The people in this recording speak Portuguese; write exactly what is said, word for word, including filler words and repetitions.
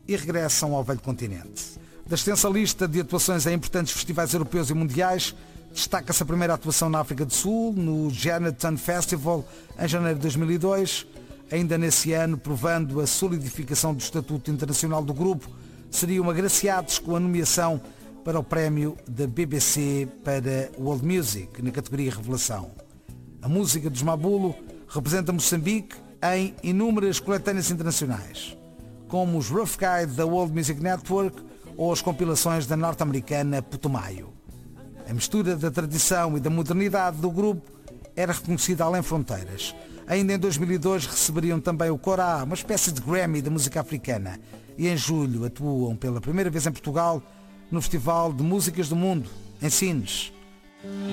e regressam ao velho continente. Da extensa lista de atuações em importantes festivais europeus e mundiais, destaca-se a primeira atuação na África do Sul, no Genetone Festival, em janeiro de dois mil e dois. Ainda nesse ano, provando a solidificação do estatuto internacional do grupo, seriam agraciados com a nomeação para o prémio da B B C para World Music, na categoria Revelação. A música dos Mabulo representa Moçambique em inúmeras coletâneas internacionais, como os Rough Guide da World Music Network ou as compilações da norte-americana Putumayo. A mistura da tradição e da modernidade do grupo era reconhecida além fronteiras. Ainda em dois mil e dois receberiam também o Corá, uma espécie de Grammy da música africana, e em julho atuam pela primeira vez em Portugal no Festival de Músicas do Mundo, em Sines.